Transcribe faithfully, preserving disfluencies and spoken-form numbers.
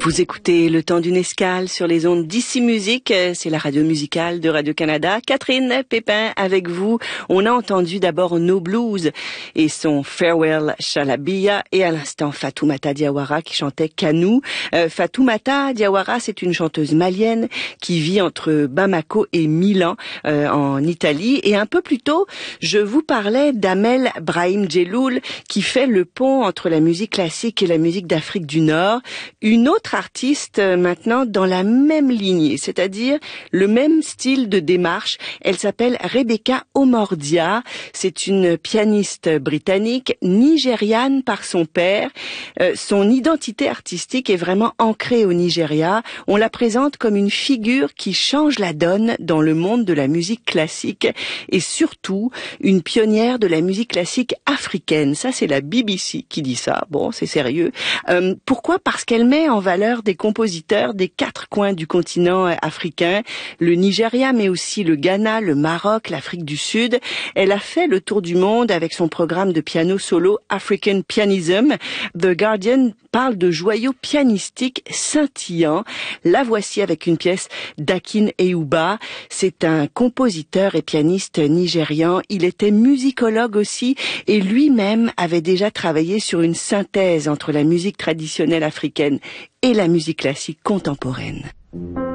Vous écoutez Le Temps d'une escale sur les ondes d'Ici Musique, c'est la radio musicale de Radio-Canada. Catherine Pépin avec vous. On a entendu d'abord No Blues et son Farewell Shalabiya et à l'instant Fatoumata Diawara qui chantait Kanou. Euh, Fatoumata Diawara, c'est une chanteuse malienne qui vit entre Bamako et Milan euh, en Italie. Et un peu plus tôt, je vous parlais d'Amel Brahim Djeloul qui fait le pont entre la musique classique et la musique d'Afrique du Nord. Une autre artiste maintenant dans la même lignée, c'est-à-dire le même style de démarche. Elle s'appelle Rebecca Omordia. C'est une pianiste britannique, nigériane par son père. Euh, son identité artistique est vraiment ancrée au Nigeria. On la présente comme une figure qui change la donne dans le monde de la musique classique et surtout une pionnière de la musique classique africaine. Ça, c'est la B B C qui dit ça. Bon, c'est sérieux. Euh, pourquoi ? Parce qu'elle met en valeur des compositeurs des quatre coins du continent africain, le Nigeria, mais aussi le Ghana, le Maroc, l'Afrique du Sud. Elle a fait le tour du monde avec son programme de piano solo African Pianism. The Guardian parle de joyaux pianistiques scintillants. La voici avec une pièce d'Akin Eyuba. C'est un compositeur et pianiste nigérian. Il était musicologue aussi et lui-même avait déjà travaillé sur une synthèse entre la musique traditionnelle africaine et la musique classique contemporaine.